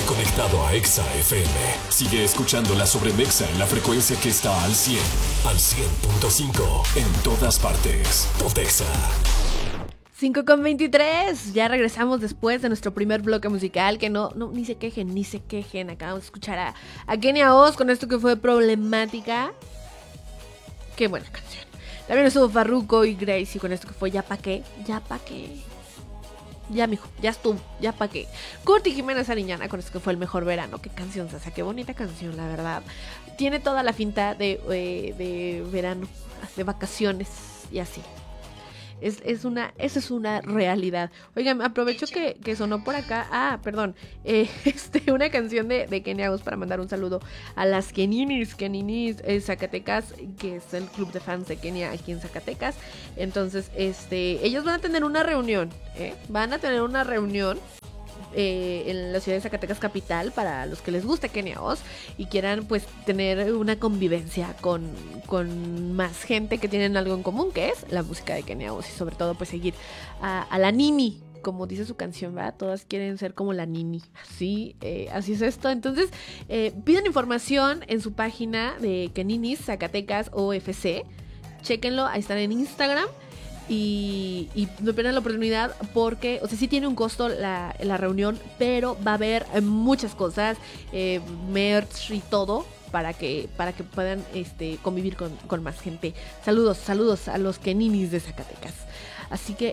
conectado a Exa FM. Sigue escuchando la Sobremexa en la frecuencia que está al 100, al 100.5, en todas partes. Pontexa. 5:23, ya regresamos después de nuestro primer bloque musical, que no, ni se quejen, acabamos de escuchar a Kenia Oz con esto que fue Problemática. Qué buena canción. También estuvo Farruko y Gracie con esto que fue Ya Pa' Qué. Ya, mijo, ya estuvo, ya pa' qué. Curti Jiménez Ariñana con esto que fue El Mejor Verano. Qué canción, o sea, qué bonita canción, la verdad. Tiene toda la finta de verano, de vacaciones y así. Esa es una realidad. Oigan, aprovecho que sonó por acá. Una canción de Kenia Oz para mandar un saludo a las Keninis Zacatecas, que es el club de fans de Kenia aquí en Zacatecas. Entonces, ellos van a tener una reunión, en la ciudad de Zacatecas capital, para los que les guste Kenia Oz y quieran pues tener una convivencia con más gente que tienen algo en común, que es la música de Kenia Oz, y sobre todo pues seguir a la Nini, como dice su canción, ¿verdad? Todas quieren ser como la Nini. Así es esto. Entonces, piden información en su página de Keninis Zacatecas OFC. Chéquenlo, ahí están en Instagram. Y no pierdan la oportunidad porque, o sea, sí tiene un costo la reunión, pero va a haber muchas cosas, merch y todo, para que puedan convivir con más gente. Saludos a los Keninis de Zacatecas. Así que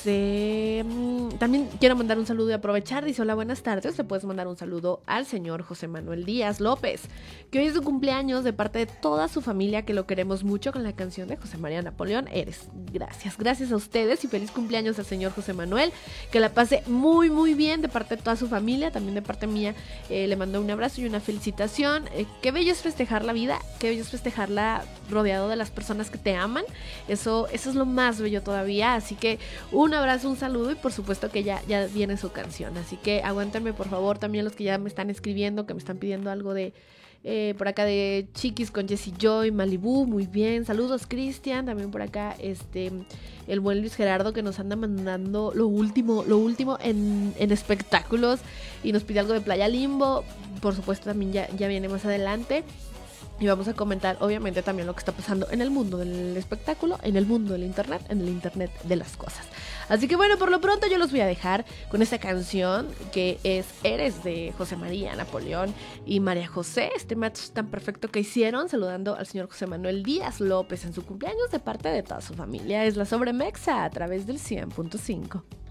también quiero mandar un saludo y aprovechar. Dice: hola, buenas tardes. Le puedes mandar un saludo al señor José Manuel Díaz López, que hoy es su cumpleaños, de parte de toda su familia, que lo queremos mucho, con la canción de José María Napoleón, Eres. Gracias a ustedes y feliz cumpleaños al señor José Manuel. Que la pase muy, muy bien de parte de toda su familia. También de parte mía le mando un abrazo y una felicitación. Qué bello es festejar la vida, qué bello es festejarla rodeado de las personas que te aman. Eso es lo más bello todavía. Así que un abrazo, un saludo, y por supuesto que ya viene su canción. Así que aguántenme, por favor, también los que ya me están escribiendo, que me están pidiendo algo de por acá de Chiquis con Jessie Joy, Malibu, muy bien. Saludos, Cristian. También por acá el buen Luis Gerardo, que nos anda mandando lo último en espectáculos, y nos pide algo de Playa Limbo. Por supuesto, también ya viene más adelante. Y vamos a comentar, obviamente, también lo que está pasando en el mundo del espectáculo, en el mundo del internet, en el internet de las cosas. Así que bueno, por lo pronto yo los voy a dejar con esta canción, que es Eres, de José María Napoleón y María José. Este match tan perfecto que hicieron, saludando al señor José Manuel Díaz López en su cumpleaños, de parte de toda su familia. Es la Sobremexa a través del 100.5.